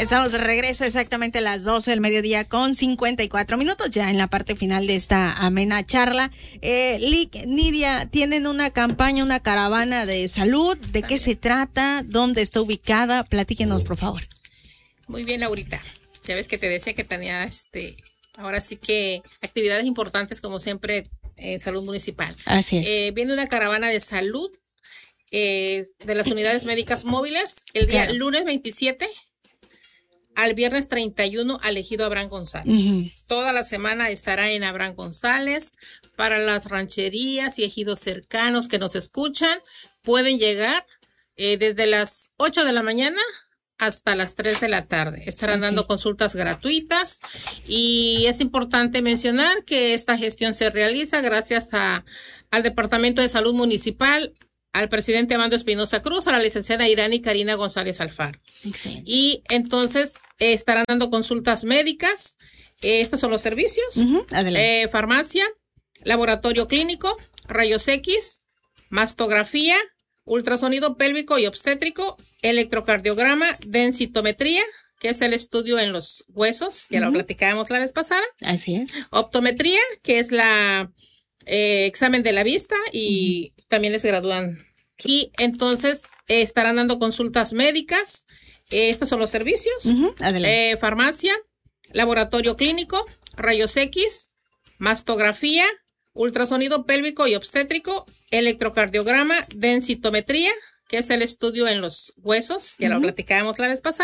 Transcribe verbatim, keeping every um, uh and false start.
Estamos de regreso exactamente a las doce del mediodía con cincuenta y cuatro minutos, ya en la parte final de esta amena charla. Eh, Lic, Nidia, tienen una campaña, una caravana de salud. ¿De qué se trata? ¿Dónde está ubicada? Platíquenos, por favor. Muy bien, Laurita. Ya ves que te decía que tenía, este, ahora sí que actividades importantes como siempre en salud municipal. Así es. Eh, viene una caravana de salud eh, de las unidades médicas móviles el día Claro. lunes veintisiete al viernes treinta y uno al ejido Abraham González. Uh-huh. Toda la semana estará en Abraham González. Para las rancherías y ejidos cercanos que nos escuchan, pueden llegar eh, desde las ocho de la mañana hasta las tres de la tarde. Estarán okay. dando consultas gratuitas y es importante mencionar que esta gestión se realiza gracias a, al Departamento de Salud Municipal, al presidente Amando Espinosa Cruz, a la licenciada Irani Karina González Alfaro. Excelente. Y entonces eh, estarán dando consultas médicas. Eh, estos son los servicios. Uh-huh. Adelante. Eh, farmacia, laboratorio clínico, rayos X, mastografía, ultrasonido pélvico y obstétrico, electrocardiograma, densitometría, que es el estudio en los huesos, ya uh-huh. lo platicábamos la vez pasada. Así es. Optometría, que es la eh, examen de la vista y uh-huh. también les gradúan. Y entonces eh, estarán dando consultas médicas. Eh, estos son los servicios. Uh-huh. Adelante. Eh, farmacia, laboratorio clínico, rayos X, mastografía, ultrasonido pélvico y obstétrico, electrocardiograma, densitometría, que es el estudio en los huesos, ya uh-huh. lo platicábamos la vez pasada.